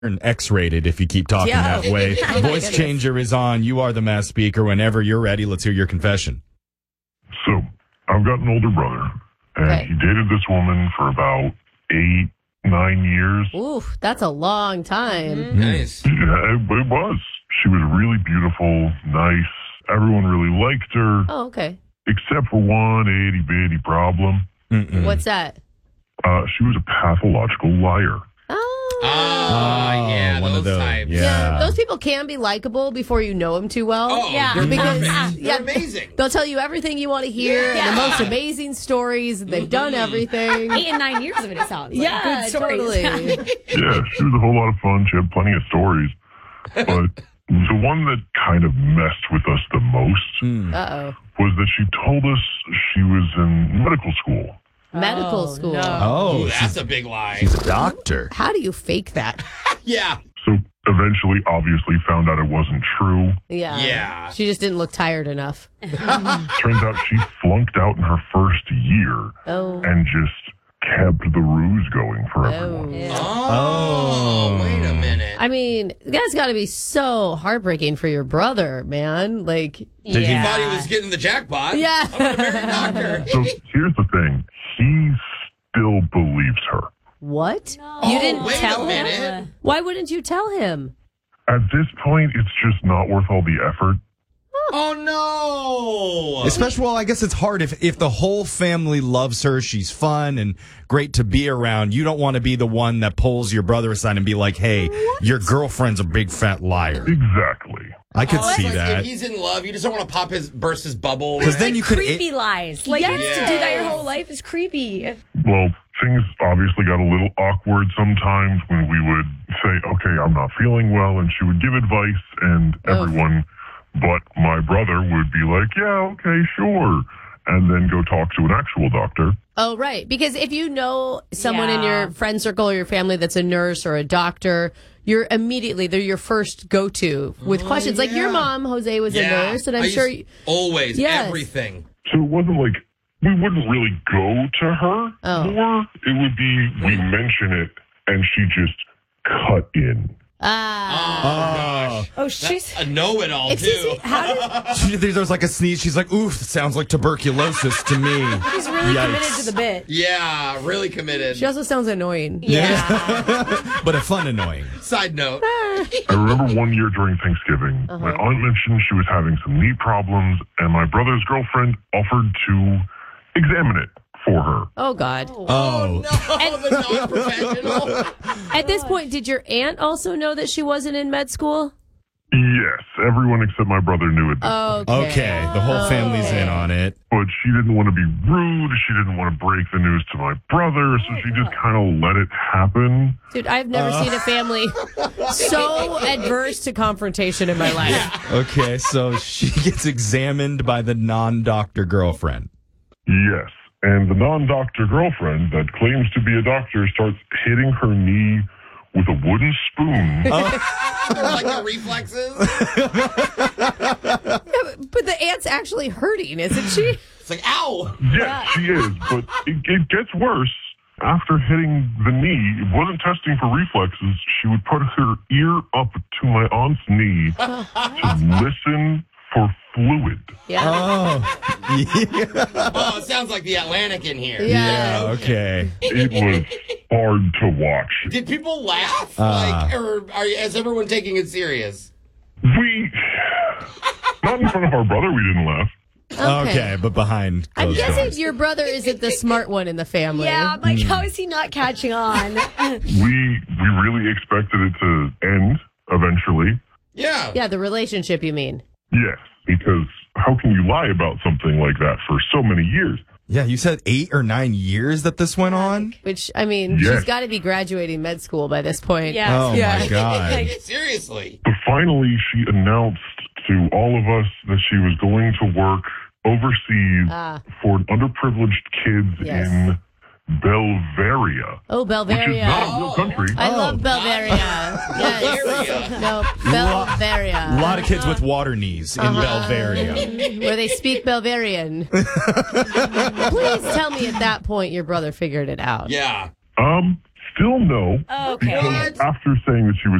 and X-rated if you keep talking that way. Voice changer is on. You are the mass speaker. Whenever you're ready, let's hear your confession. So, I've got an older brother, and he dated this woman for about 8-9 years. Ooh, that's a long time. Mm-hmm. Nice. Yeah, it was. She was really beautiful, nice. Everyone really liked her. Oh, okay. Except for one itty-bitty problem. What's that? She was a pathological liar. Yeah, one of those types. Yeah, those people can be likable before you know them too well. Oh, Yeah. they're Because perfect. They're amazing. they'll tell you everything you want to hear, and the most amazing stories. They've done everything. 8 and 9 years of it, it sounds like. Yeah, Good stories. totally. Yeah, she was a whole lot of fun. She had plenty of stories. But the one that kind of messed with us the most Uh-oh. was that she told us she was in medical school. Medical school. no. Oh, Ooh, that's a big lie. she's a doctor. How do you fake that? Yeah. So eventually, obviously, found out it wasn't true. Yeah. She just didn't look tired enough. Turns out she flunked out in her first year Oh. and just kept the ruse going for everyone. Oh, wait a minute. I mean, that's got to be so heartbreaking for your brother, man. Like, Did he thought he was getting the jackpot? Yeah. I'm going to marry a doctor. So here's the thing. He still believes her. what? No. You didn't wait tell a him? minute. Why wouldn't you tell him? At this point, it's just not worth all the effort. Oh, no. Especially, well, I guess it's hard if the whole family loves her, she's fun and great to be around. You don't want to be the one that pulls your brother aside and be like, hey, your girlfriend's a big fat liar. Exactly. I could It's see like that. If he's in love, you just don't want to burst his bubble. Because then you could... Creepy lies. Like, Yes. to do that your whole life is creepy. Well, things obviously got a little awkward sometimes when we would say, okay, I'm not feeling well, and she would give advice, and everyone but my brother would be like, yeah, okay, sure, and then go talk to an actual doctor. Oh, right. Because if you know someone in Yeah. your friend circle or your family that's a nurse or a doctor, they're your first go-to with questions. Like your mom, Jose, was a nurse, and I'm sure... Always, Yes. everything. So it wasn't like we wouldn't really go to her more. It would be we mention it, and she just cut in. Oh, gosh. Oh, she's... A know-it-all, Excuse too. me, how did... There's like a sneeze. She's like, oof, that sounds like tuberculosis to me. She's really Yikes. committed to the bit. Yeah, really committed. She also sounds annoying. Yeah. But a fun annoying. Side note. I remember one year during Thanksgiving, my aunt mentioned she was having some knee problems, and my brother's girlfriend offered to examine it for her. Oh, God. Oh. No, the non-professional. At this point, did your aunt also know that she wasn't in med school? Yes, everyone except my brother knew it. Okay, the whole family's in on it. But she didn't want to be rude. She didn't want to break the news to my brother, so she just kind of let it happen. Dude, I've never seen a family so adverse to confrontation in my life. Okay, so she gets examined by the non-doctor girlfriend. Yes. And the non-doctor girlfriend that claims to be a doctor starts hitting her knee with a wooden spoon. Like the reflexes. But the aunt's actually hurting, isn't she? It's like, ow. Yes, she is, but it gets worse. After hitting the knee, it wasn't testing for reflexes. She would put her ear up to my aunt's knee to listen for fluid. Yeah. Oh, yeah. Oh, it sounds like the Atlantic in here. Yeah, okay. It was hard to watch. Did people laugh? Or is everyone taking it serious? Not in front of our brother, we didn't laugh. Okay, but behind I'm closed guessing doors. your brother isn't the smart one in the family. Yeah, I'm like, how is he not catching on? We really expected it to end eventually. Yeah. Yeah, the relationship, you mean? Yes, because how can you lie about something like that for so many years? Yeah, you said 8 or 9 years that this went on? Which, I mean, Yes. she's got to be graduating med school by this point. Yeah. Oh, my God. Seriously. But finally, she announced to all of us that she was going to work overseas for underprivileged kids Yes. in Belvaria. Oh, Which is Belvaria. not a real country. I love Belvaria. Yes. No, Belvaria. A lot of kids with water knees in Belvaria. Where they speak Belvarian. Please tell me at that point your brother figured it out. Yeah. Still no. Okay. Because after saying that she was